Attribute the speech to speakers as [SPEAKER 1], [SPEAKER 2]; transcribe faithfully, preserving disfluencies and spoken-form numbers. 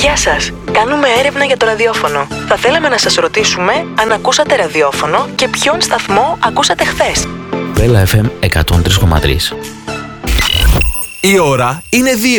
[SPEAKER 1] Γεια σας. Κάνουμε έρευνα για το ραδιόφωνο. Θα θέλαμε να σας ρωτήσουμε αν ακούσατε ραδιόφωνο και ποιον σταθμό ακούσατε χθες.
[SPEAKER 2] Βέλα εφ εμ εκατόν τρία κόμμα τρία.
[SPEAKER 3] Η ώρα είναι δύο.